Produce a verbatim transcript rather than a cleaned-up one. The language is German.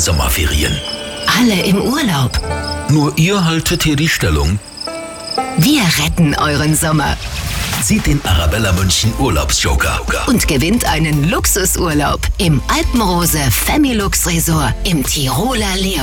Sommerferien. Alle im Urlaub. Nur ihr haltet hier die Stellung. Wir retten euren Sommer. Zieht den Arabella München Urlaubsjoker Und gewinnt einen Luxusurlaub im Alpenrose Familux Resort im Tiroler Leon.